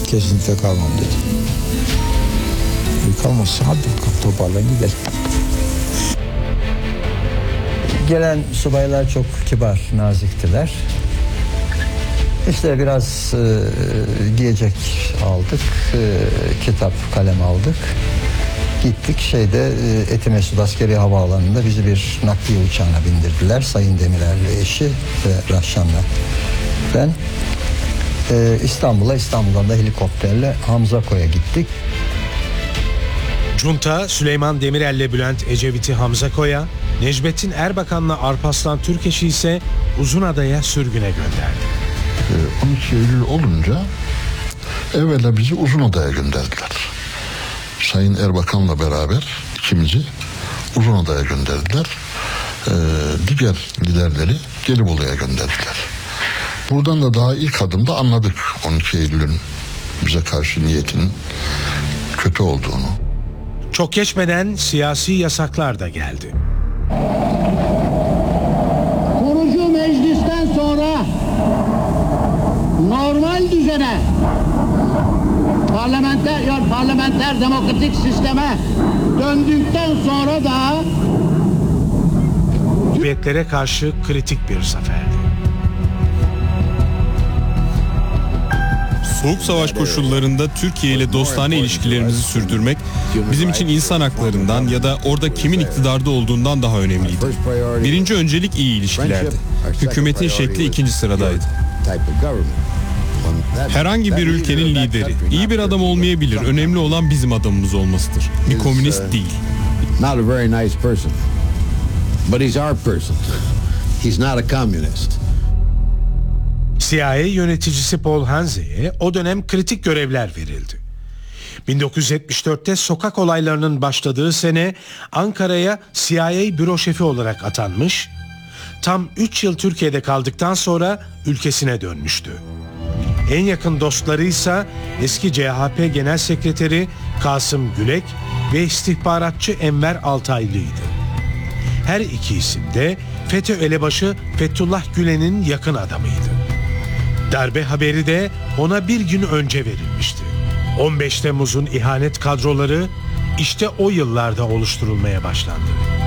Kesinlikle kalmam dedim. Kalmasın, hadi toparlan gidelim. Gelen subaylar çok kibar, naziktiler. İşte biraz giyecek aldık, kitap, kalem aldık. Gittik Etimesgut Askeri Havaalanı'nda bizi bir nakliye uçağına bindirdiler. Sayın Demirel'le eşi ve Rahşan'la ben. İstanbul'dan da helikopterle Hamzako'ya gittik. Junta Süleyman Demirel'le Bülent Ecevit'i Hamzako'ya, Necmettin Erbakan'la Alparslan Türkeş'i ise Uzunada'ya sürgüne gönderdi. 12 Eylül olunca evvela bizi Uzunada'ya gönderdiler. Sayın Erbakan'la beraber ikimizi Uzunada'ya gönderdiler. Diğer liderleri Gelibolu'ya gönderdiler. Buradan da daha ilk adımda anladık 12 Eylül'ün bize karşı niyetinin kötü olduğunu. Çok geçmeden siyasi yasaklar da geldi. Kurucu meclisten sonra normal düzene, parlamenter demokratik sisteme döndükten sonra da Hükümetlere karşı kritik bir zaferdi. Soğuk savaş koşullarında Türkiye ile dostane ilişkilerimizi sürdürmek bizim için insan haklarından ya da orada kimin iktidarda olduğundan daha önemliydi. Birinci öncelik iyi ilişkilerdi. Hükümetin şekli ikinci sıradaydı. Herhangi bir ülkenin lideri iyi bir adam olmayabilir. Önemli olan bizim adamımız olmasıdır. Bir komünist değil. Not a very nice person. But he's our person. He's not a communist. CIA yöneticisi Paul Hanze'ye o dönem kritik görevler verildi. 1974'te sokak olaylarının başladığı sene Ankara'ya CIA büro şefi olarak atanmış, tam 3 yıl Türkiye'de kaldıktan sonra ülkesine dönmüştü. En yakın dostlarıysa eski CHP Genel Sekreteri Kasım Gülek ve istihbaratçı Enver Altaylı'ydı. Her iki isim de FETÖ elebaşı Fethullah Gülen'in yakın adamıydı. Darbe haberi de ona bir gün önce verilmişti. 15 Temmuz'un ihanet kadroları işte o yıllarda oluşturulmaya başlandı.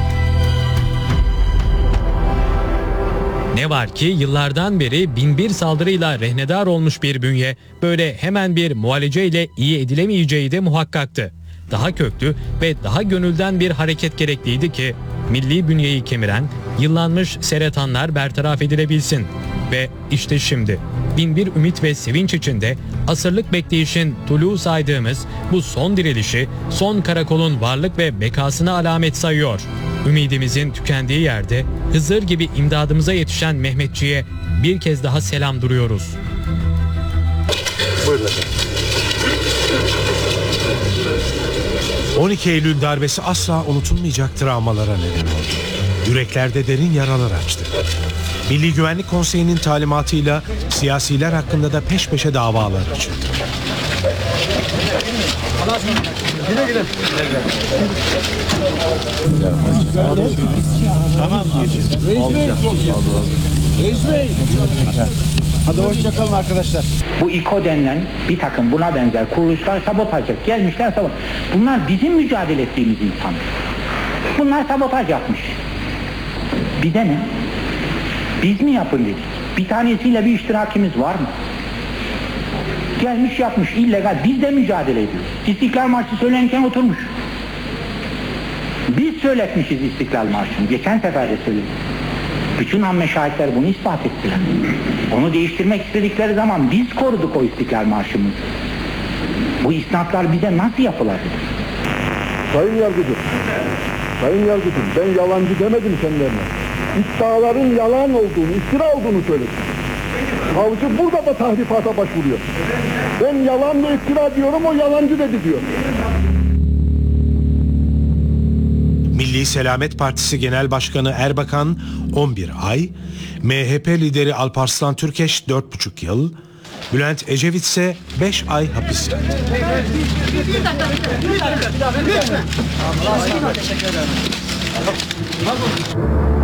Ne var ki yıllardan beri binbir saldırıyla rehnedar olmuş bir bünye böyle hemen bir muhaleceyle iyi edilemeyeceği de muhakkaktı. Daha köklü ve daha gönülden bir hareket gerekliydi ki milli bünyeyi kemiren, yıllanmış seretanlar bertaraf edilebilsin. Ve işte şimdi binbir ümit ve sevinç içinde asırlık bekleyişin tuluğu saydığımız bu son dirilişi, son karakolun varlık ve bekasına alamet sayıyor. Ümidimizin tükendiği yerde Hızır gibi imdadımıza yetişen Mehmetçiğe bir kez daha selam duruyoruz. Buyurun efendim. 12 Eylül darbesi asla unutulmayacak travmalara neden oldu. Yüreklerde derin yaralar açtı. Milli Güvenlik Konseyi'nin talimatıyla siyasiler hakkında da peş peşe davalar açıldı. Tamam. Reis Bey. Hadi hoşçakalın arkadaşlar. Bu İKO denilen bir takım buna benzer kuruluşlar sabotaj yapacak. Gelmişler sabotaj. Bunlar bizim mücadele ettiğimiz insan. Bunlar sabotaj yapmış. Bir de ne? Biz mi yapın dedik? Bir tanesiyle bir iştirakimiz var mı? Gelmiş yapmış illegal. Biz de mücadele ediyoruz. İstiklal Marşı söylenirken oturmuş. Biz söyletmişiz İstiklal Marşı'nı. Geçen sefer de söyledik. Bütün amme şahitler bunu ispat ettiler. Onu değiştirmek istedikleri zaman biz koruduk o İstiklal Marşı'mızı. Bu isnatlar bize nasıl yapılabilir? Sayın Yargıcım, ben yalancı demedim kendilerine. İddiaların yalan olduğunu, iftira olduğunu söyledim. Savcı burada da tahrifata başvuruyor. Ben yalan ve iftira diyorum, o yalancı dedi diyor. Milli Selamet Partisi Genel Başkanı Erbakan 11 ay, MHP lideri Alparslan Türkeş 4,5 yıl, Bülent Ecevit ise 5 ay hapis yattı. Bir dakika.